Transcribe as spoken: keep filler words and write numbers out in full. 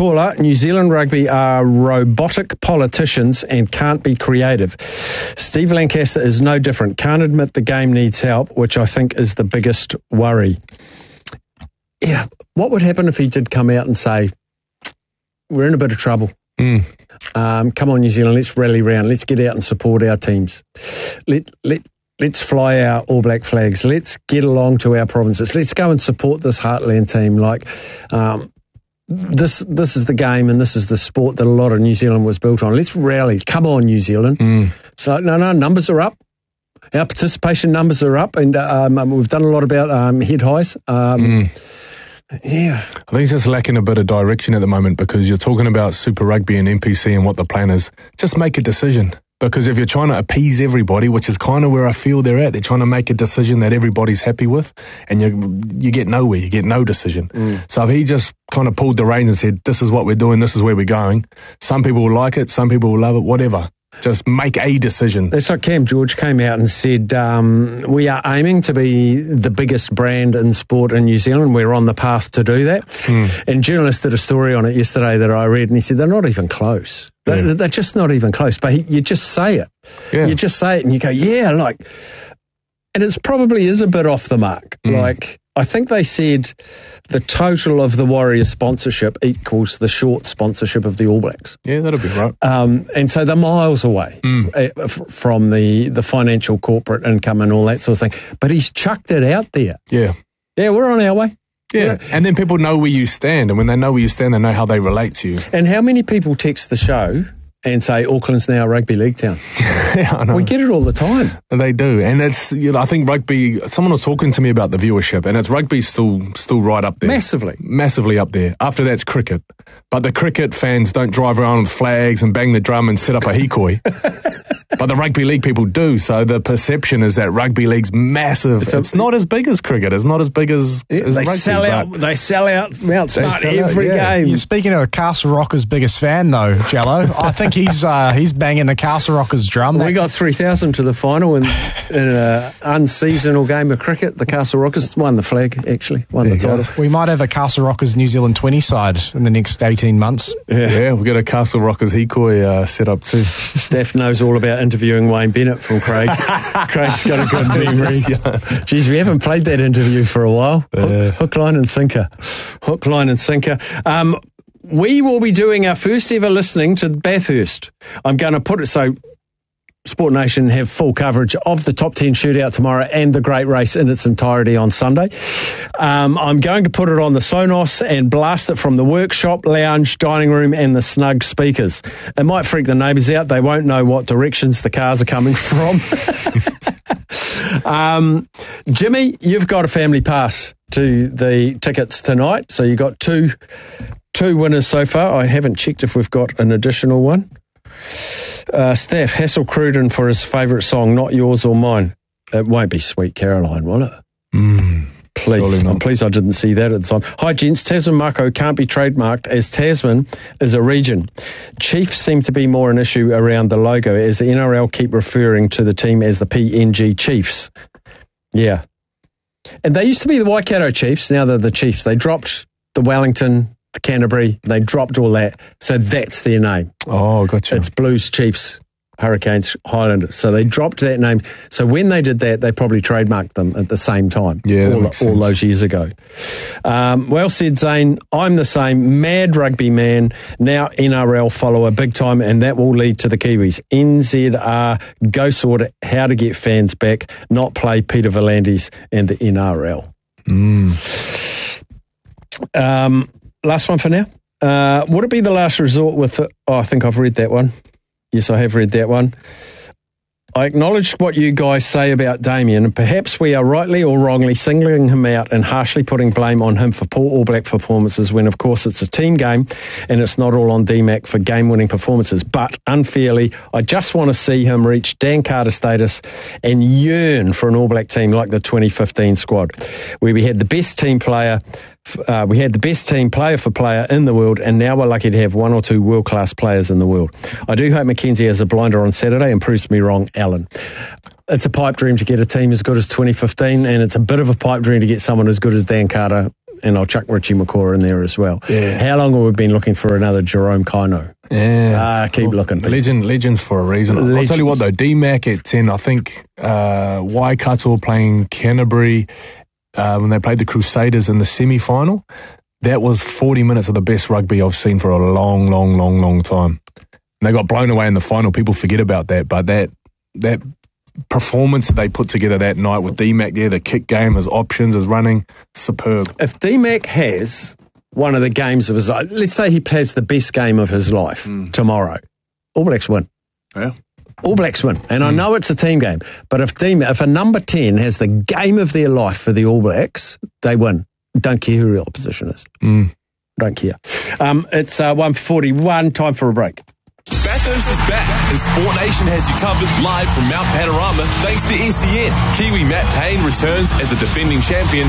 caller, New Zealand Rugby are robotic politicians and can't be creative. Steve Lancaster is no different. Can't admit the game needs help, which I think is the biggest worry. Yeah, what would happen if he did come out and say, we're in a bit of trouble. Mm. Um, come on, New Zealand, let's rally round. Let's get out and support our teams. Let, let, let's fly our All Black flags. Let's get along to our provinces. Let's go and support this Heartland team. Like, um, this this is the game and this is the sport that a lot of New Zealand was built on. Let's rally. Come on, New Zealand. Mm. So, no, no, numbers are up. Our participation numbers are up, and um, we've done a lot about um, head highs. Um, mm. Yeah. I think it's just lacking a bit of direction at the moment, because you're talking about Super Rugby and N P C and what the plan is. Just make a decision. Because if you're trying to appease everybody, which is kind of where I feel they're at, they're trying to make a decision that everybody's happy with, and you you get nowhere, you get no decision. Mm. So if he just kind of pulled the reins and said, this is what we're doing, this is where we're going, some people will like it, some people will love it, whatever. Just make a decision. That's like Cam George came out and said, um, we are aiming to be the biggest brand in sport in New Zealand. We're on the path to do that. Mm. And journalists did a story on it yesterday that I read, and he said, they're not even close. They're, yeah. they're just not even close. But he, you just say it. Yeah. You just say it and you go, yeah, like, and it probably is a bit off the mark. Mm. Like, I think they said the total of the Warriors sponsorship equals the short sponsorship of the All Blacks. Yeah, that'll be right. Um, and so they're miles away Mm. uh, f- from the, the financial corporate income and all that sort of thing. But he's chucked it out there. Yeah. Yeah, we're on our way. Yeah. Yeah. And then people know where you stand. And when they know where you stand, they know how they relate to you. And how many people text the show and say Auckland's now a rugby league town? Yeah, I know. We get it all the time. They do. And it's, you know, I think rugby, someone was talking to me about the viewership, and it's rugby still still right up there. Massively. Massively up there. After that's cricket. But the cricket fans don't drive around with flags and bang the drum and set up a hikoi. But the rugby league people do. So the perception is that rugby league's massive. It's, it's a, not as big as cricket. It's not as big as, yeah, as they rugby. Sell out, they sell out Mount Smart every out, yeah. game. You're speaking of a Castle Rockers' biggest fan, though, Jello. I think he's uh, he's banging the Castle Rockers drum. We got three thousand to the final in, in an unseasonal game of cricket. The Castle Rockers won the flag, actually, won There the you title. go. We might have a Castle Rockers New Zealand twenty side in the next eighteen months. Yeah, yeah, we've got a Castle Rockers hikoi uh, set up too. Steph knows all about interviewing Wayne Bennett from Craig. Craig's got a good memory. Yeah. Geez, we haven't played that interview for a while. Hook, Yeah. hook line, and sinker. Hook, line, and sinker. Um, we will be doing our first ever listening to Bathurst. I'm going to put it so Sport Nation have full coverage of the top ten shootout tomorrow and the great race in its entirety on Sunday. Um, I'm going to put it on the Sonos and blast it from the workshop, lounge, dining room and the snug speakers. It might freak the neighbours out. They won't know what directions the cars are coming from. um, Jimmy, you've got a family pass to the tickets tonight. So you got two, two winners so far. I haven't checked if we've got an additional one. Uh, Steph, Hassel Cruden for his favourite song, Not Yours or Mine. It won't be Sweet Caroline, will it? Mm, Please. I'm pleased I didn't see that at the time. Hi, gents. Tasman Mako can't be trademarked as Tasman is a region. Chiefs seem to be more an issue around the logo, as the N R L keep referring to the team as the P N G Chiefs. Yeah. And they used to be the Waikato Chiefs. Now they're the Chiefs. They dropped the Wellington, the Canterbury. They dropped all that. So that's their name. Oh, gotcha. It's Blues, Chiefs, Hurricanes, Highlanders. So they dropped that name. So when they did that, they probably trademarked them at the same time. Yeah, that all, makes all sense. those years ago. Um, well said, Zane. I'm the same. Mad rugby man, now N R L follower big time, and that will lead to the Kiwis. N Z R, go sort it, how to get fans back, not play Peter V'landys and the N R L. Mm. Um, last one for now. Uh, would it be the last resort with... The, oh, I think I've read that one. Yes, I have read that one. I acknowledge what you guys say about Damien, and perhaps we are rightly or wrongly singling him out and harshly putting blame on him for poor All Black performances when, of course, it's a team game and it's not all on D MAC for game-winning performances. But unfairly, I just want to see him reach Dan Carter status and yearn for an All Black team like the twenty fifteen squad, where we had the best team player Uh, we had the best team player for player in the world, and now we're lucky to have one or two world-class players in the world. I do hope Mackenzie has a blinder on Saturday and proves me wrong, Alan. It's a pipe dream to get a team as good as twenty fifteen, and it's a bit of a pipe dream to get someone as good as Dan Carter and I'll chuck Richie McCaw in there as well. Yeah. How long have we been looking for another Jerome Kaino? Yeah. Ah, keep looking. Legend, legends for a reason. Legends. I'll tell you what though, D-Mac at ten, I think uh, Waikato playing Canterbury uh, when they played the Crusaders in the semi-final, that was forty minutes of the best rugby I've seen for a long, long, long, long time. And they got blown away in the final. People forget about that, but that that performance that they put together that night with D-Mac there, the kick game, his options, his running, superb. If D-Mac has one of the games of his life, let's say he plays the best game of his life mm. tomorrow, All Blacks win. Yeah. All Blacks win. And mm. I know it's a team game, but if D-Mac, if a number ten has the game of their life for the All Blacks, they win. Don't care who the opposition is. Mm. Don't care. Um, it's uh, one forty-one, time for a break. Bathurst is back, and Sport Nation has you covered live from Mount Panorama thanks to S E N. Kiwi Matt Payne returns as the defending champion